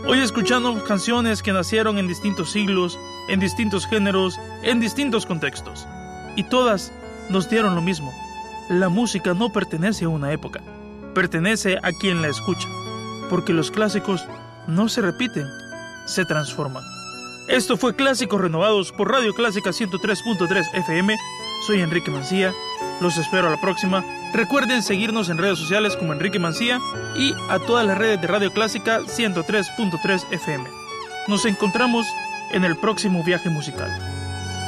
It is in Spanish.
Hoy escuchamos canciones que nacieron en distintos siglos, en distintos géneros, en distintos contextos. Y todas nos dieron lo mismo. La música no pertenece a una época, pertenece a quien la escucha, porque los clásicos no se repiten, se transforman. Esto fue Clásicos Renovados por Radio Clásica 103.3 FM. Soy Enrique Mancía. Los espero a la próxima. Recuerden seguirnos en redes sociales como Enrique Mancía y a todas las redes de Radio Clásica 103.3 FM. Nos encontramos en el próximo viaje musical.